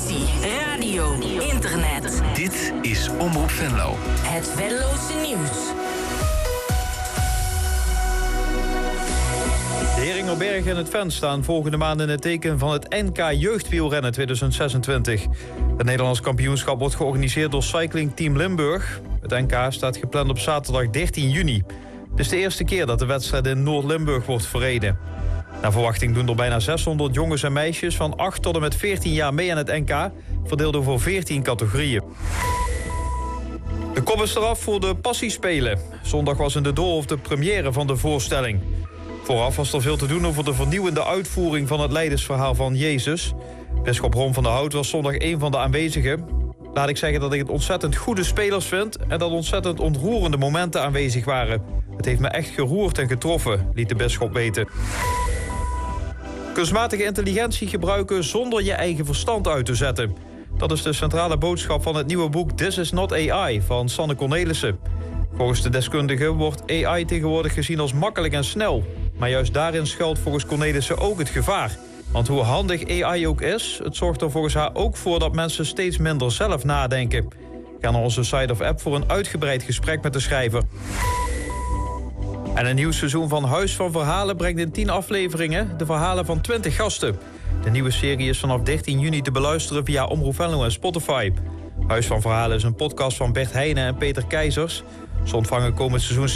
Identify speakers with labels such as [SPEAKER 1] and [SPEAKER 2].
[SPEAKER 1] televisie, radio, internet.
[SPEAKER 2] Dit is Omroep Venlo.
[SPEAKER 1] Het Venlose nieuws.
[SPEAKER 3] De Heringerberg en het Ven staan volgende maand in het teken van het NK Jeugdwielrennen 2026. Het Nederlands kampioenschap wordt georganiseerd door Cycling Team Limburg. Het NK staat gepland op zaterdag 13 juni. Het is de eerste keer dat de wedstrijd in Noord-Limburg wordt verreden. Naar verwachting doen er bijna 600 jongens en meisjes van 8 tot en met 14 jaar mee aan het NK, verdeeld over 14 categorieën. De kop is eraf voor de Passiespelen. Zondag was in de Doolhof de première van de voorstelling. Vooraf was er veel te doen over de vernieuwende uitvoering van het lijdensverhaal van Jezus. Bisschop Ron van der Hout was zondag een van de aanwezigen. Laat ik zeggen dat ik het ontzettend goede spelers vind en dat ontzettend ontroerende momenten aanwezig waren. Het heeft me echt geroerd en getroffen, liet de bisschop weten. Kunstmatige intelligentie gebruiken zonder je eigen verstand uit te zetten. Dat is de centrale boodschap van het nieuwe boek This is not AI van Sanne Cornelissen. Volgens de deskundige wordt AI tegenwoordig gezien als makkelijk en snel. Maar juist daarin schuilt volgens Cornelissen ook het gevaar. Want hoe handig AI ook is, het zorgt er volgens haar ook voor dat mensen steeds minder zelf nadenken. Ga naar onze site of app voor een uitgebreid gesprek met de schrijver. En een nieuw seizoen van Huis van Verhalen brengt in 10 afleveringen de verhalen van 20 gasten. De nieuwe serie is vanaf 13 juni te beluisteren via Omroep Venlo en Spotify. Huis van Verhalen is een podcast van Bert Heijnen en Peter Keizers. Ze ontvangen komend seizoen